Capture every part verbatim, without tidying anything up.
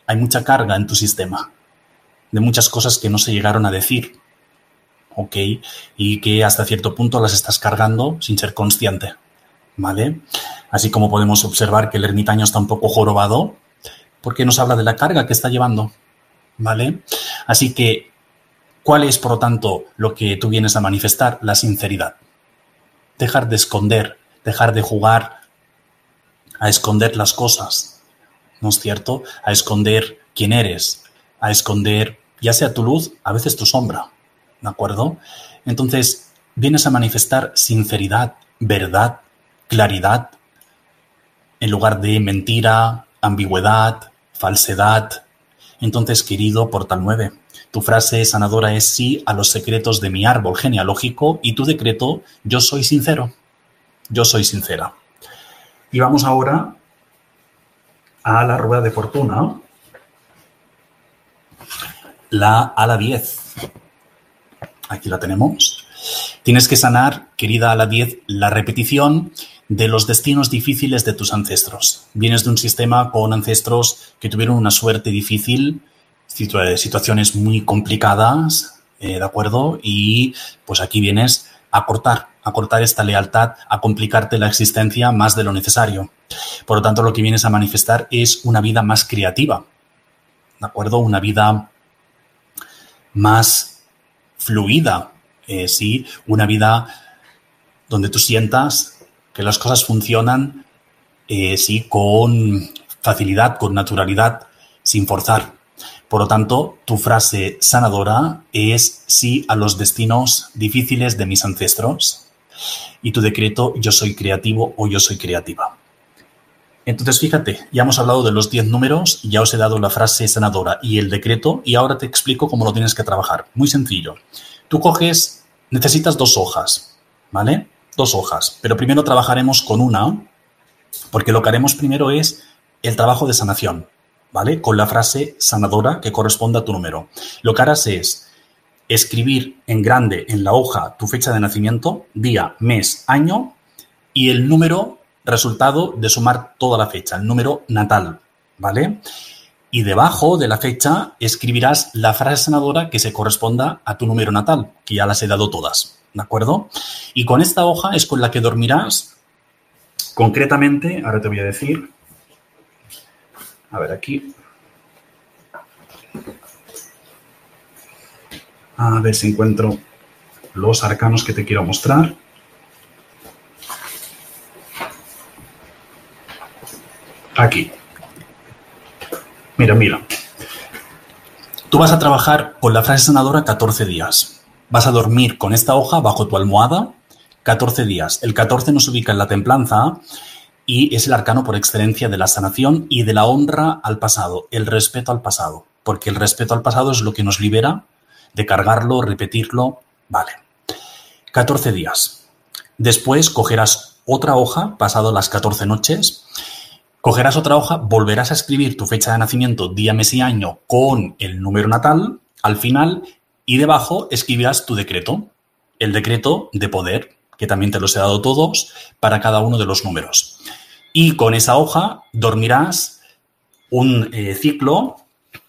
hay mucha carga en tu sistema, de muchas cosas que no se llegaron a decir, ¿ok? Y que hasta cierto punto las estás cargando sin ser consciente, ¿vale? Así como podemos observar que el ermitaño está un poco jorobado, porque nos habla de la carga que está llevando, ¿vale? Así que, ¿cuál es, por lo tanto, lo que tú vienes a manifestar? La sinceridad. Dejar de esconder, dejar de jugar a esconder las cosas, ¿no es cierto? A esconder quién eres, a esconder ya sea tu luz, a veces tu sombra, ¿de acuerdo? Entonces, vienes a manifestar sinceridad, verdad, claridad, en lugar de mentira, ambigüedad, falsedad. Entonces, querido Portal nueve, tu frase sanadora es sí a los secretos de mi árbol genealógico y tu decreto, yo soy sincero, yo soy sincera. Y vamos ahora a la rueda de fortuna, la ala diez. Aquí la tenemos. Tienes que sanar, querida ala diez, la repetición de los destinos difíciles de tus ancestros. Vienes de un sistema con ancestros que tuvieron una suerte difícil, situaciones muy complicadas, eh, ¿de acuerdo? Y pues aquí vienes a cortar, a cortar esta lealtad, a complicarte la existencia más de lo necesario. Por lo tanto, lo que vienes a manifestar es una vida más creativa, ¿de acuerdo? Una vida más fluida, eh, sí, una vida donde tú sientas que las cosas funcionan, eh, sí, con facilidad, con naturalidad, sin forzar. Por lo tanto, tu frase sanadora es sí a los destinos difíciles de mis ancestros y tu decreto yo soy creativo o yo soy creativa. Entonces, fíjate, ya hemos hablado de los diez números, ya os he dado la frase sanadora y el decreto y ahora te explico cómo lo tienes que trabajar. Muy sencillo. Tú coges, necesitas dos hojas, ¿vale? Dos hojas, pero primero trabajaremos con una, porque lo que haremos primero es el trabajo de sanación, ¿vale? Con la frase sanadora que corresponde a tu número. Lo que harás es escribir en grande en la hoja tu fecha de nacimiento, día, mes, año y el número resultado de sumar toda la fecha, el número natal, ¿vale? Y debajo de la fecha escribirás la frase sanadora que se corresponda a tu número natal, que ya las he dado todas, ¿de acuerdo? Y con esta hoja es con la que dormirás concretamente, ahora te voy a decir, a ver aquí, a ver si encuentro los arcanos que te quiero mostrar. Aquí. Mira, mira. Tú vas a trabajar con la frase sanadora catorce días. Vas a dormir con esta hoja bajo tu almohada catorce días. El catorce nos ubica en la templanza y es el arcano por excelencia de la sanación y de la honra al pasado, el respeto al pasado. Porque el respeto al pasado es lo que nos libera de cargarlo, repetirlo. Vale. catorce días. Después cogerás otra hoja, pasado las catorce noches. Cogerás otra hoja, volverás a escribir tu fecha de nacimiento, día, mes y año con el número natal al final y debajo escribirás tu decreto, el decreto de poder, que también te los he dado todos para cada uno de los números. Y con esa hoja dormirás un eh, ciclo,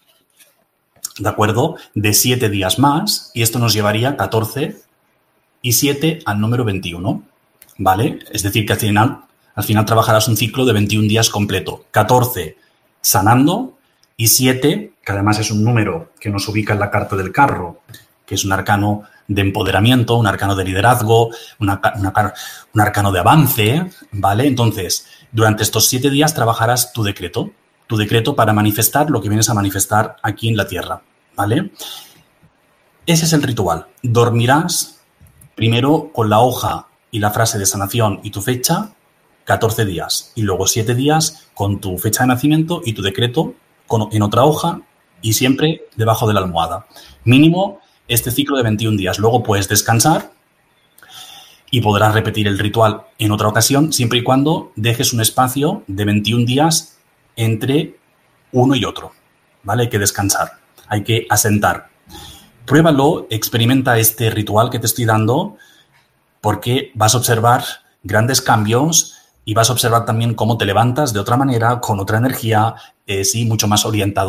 ¿de acuerdo?, de siete días más y esto nos llevaría catorce y siete al número veintiuno, ¿vale? Es decir, que al final... Al final trabajarás un ciclo de veintiún días completo. catorce sanando y siete, que además es un número que nos ubica en la carta del carro, que es un arcano de empoderamiento, un arcano de liderazgo, una, una, un arcano de avance, ¿vale? Entonces, durante estos siete días trabajarás tu decreto, tu decreto para manifestar lo que vienes a manifestar aquí en la Tierra, ¿vale? Ese es el ritual. Dormirás primero con la hoja y la frase de sanación y tu fecha, catorce días y luego siete días con tu fecha de nacimiento y tu decreto con, en otra hoja y siempre debajo de la almohada. Mínimo este ciclo de veintiún días. Luego puedes descansar y podrás repetir el ritual en otra ocasión siempre y cuando dejes un espacio de veintiún días entre uno y otro, ¿vale? Hay que descansar, hay que asentar. Pruébalo, experimenta este ritual que te estoy dando porque vas a observar grandes cambios y vas a observar también cómo te levantas de otra manera, con otra energía, eh, sí, mucho más orientado